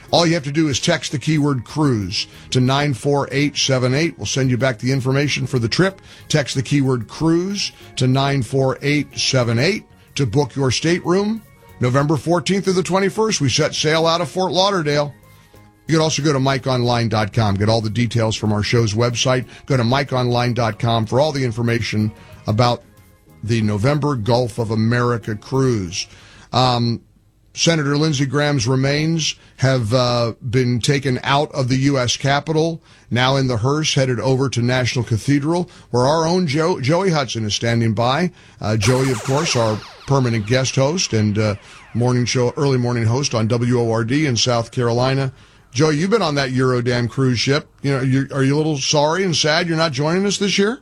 All you have to do is text the keyword cruise to 94878. We'll send you back the information for the trip. Text the keyword cruise to 94878 to book your stateroom. November 14th through the 21st, we set sail out of Fort Lauderdale. You can also go to MikeOnline.com, get all the details from our show's website. Go to MikeOnline.com for all the information about the November Gulf of America cruise. Senator Lindsey Graham's remains have been taken out of the U.S. Capitol, now in the hearse, headed over to National Cathedral, where our own Joey Hudson is standing by. Joey, of course, our permanent guest host and early morning host on WORD in South Carolina. Joey, you've been on that Eurodam cruise ship. You know, are you a little sorry and sad you're not joining us this year?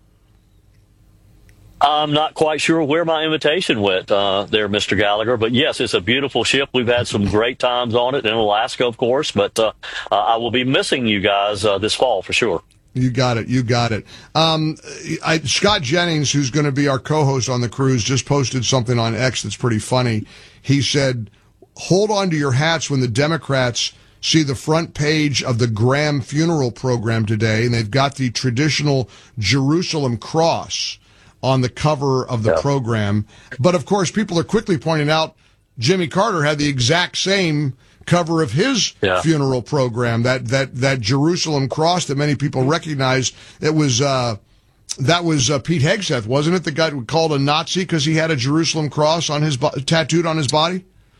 I'm not quite sure where my invitation went there, Mr. Gallagher. But, yes, it's a beautiful ship. We've had some great times on it in Alaska, of course. But I will be missing you guys this fall for sure. You got it. You got it. Scott Jennings, who's going to be our co-host on the cruise, just posted something on X that's pretty funny. He said, hold on to your hats when the Democrats see the front page of the Graham funeral program today, and they've got the traditional Jerusalem cross on the cover of the program. But, of course, people are quickly pointing out Jimmy Carter had the exact same cover of his funeral program, that Jerusalem cross that many people recognize. That was Pete Hegseth, wasn't it? The guy called a Nazi because he had a Jerusalem cross on his tattooed on his body?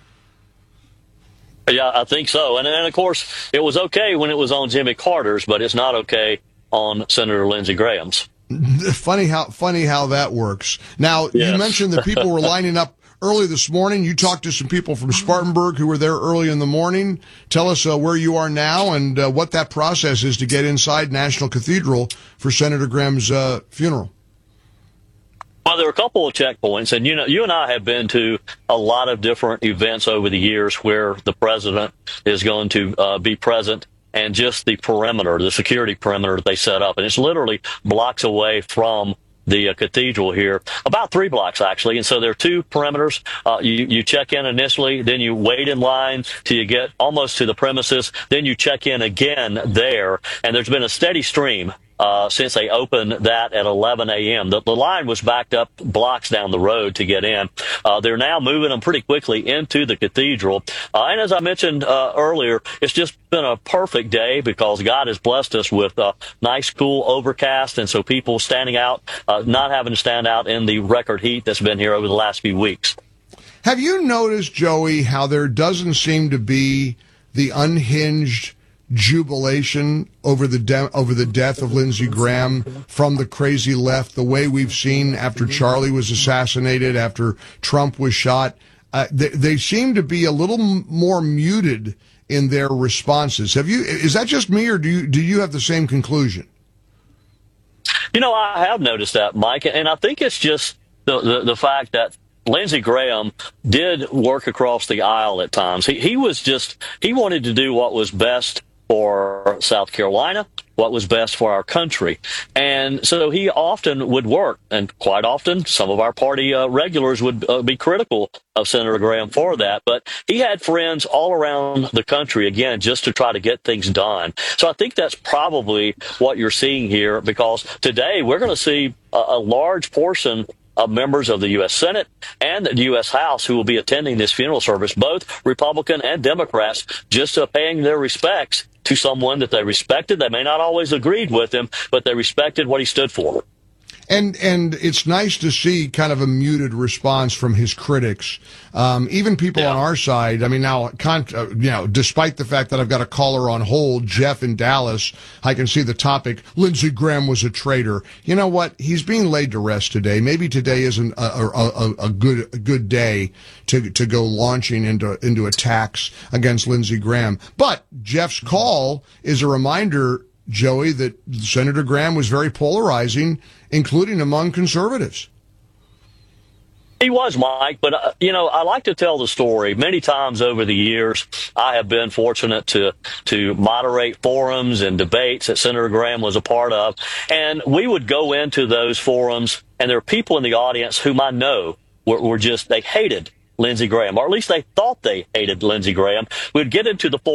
Yeah, I think so. And of course, it was okay when it was on Jimmy Carter's, but it's not okay on Senator Lindsey Graham's. Funny how that works. Now, You mentioned that people were lining up early this morning. You talked to some people from Spartanburg who were there early in the morning. Tell us where you are now and what that process is to get inside National Cathedral for Senator Graham's funeral. Well, there are a couple of checkpoints, and you and I have been to a lot of different events over the years where the president is going to be present, and just the perimeter, the security perimeter that they set up, and it's literally blocks away from the cathedral here, about 3 blocks actually. And so there are 2 perimeters. You check in initially, then you wait in line till you get almost to the premises, then you check in again there, and there's been a steady stream since they opened that at 11 a.m. The line was backed up blocks down the road to get in. They're now moving them pretty quickly into the cathedral. And as I mentioned earlier, it's just been a perfect day because God has blessed us with nice, cool overcast, and so people standing out, not having to stand out in the record heat that's been here over the last few weeks. Have you noticed, Joey, how there doesn't seem to be the unhinged jubilation over the death of Lindsey Graham from the crazy left, the way we've seen after Charlie was assassinated, after Trump was shot? They seem to be a little more muted in their responses. Is that just me, or do you have the same conclusion? I have noticed that, Mike, and I think it's just the fact that Lindsey Graham did work across the aisle at times. He wanted to do what was best for South Carolina, what was best for our country. And so he often would work, and quite often some of our party regulars would be critical of Senator Graham for that. But he had friends all around the country, again, just to try to get things done. So I think that's probably what you're seeing here, because today we're going to see a large portion of members of the U.S. Senate and the U.S. House who will be attending this funeral service, both Republican and Democrats, just paying their respects to someone that they respected. They may not always agreed with him, but they respected what he stood for. And it's nice to see kind of a muted response from his critics, even people on our side. I mean, now, despite the fact that I've got a caller on hold, Jeff in Dallas, I can see the topic. Lindsey Graham was a traitor. You know what? He's being laid to rest today. Maybe today isn't a good day to go launching into attacks against Lindsey Graham. But Jeff's call is a reminder, Joey, that Senator Graham was very polarizing, including among conservatives. He was, Mike, but, I like to tell the story. Many times over the years, I have been fortunate to moderate forums and debates that Senator Graham was a part of. And we would go into those forums, and there are people in the audience whom I know were just, they hated Lindsey Graham, or at least they thought they hated Lindsey Graham. We'd get into the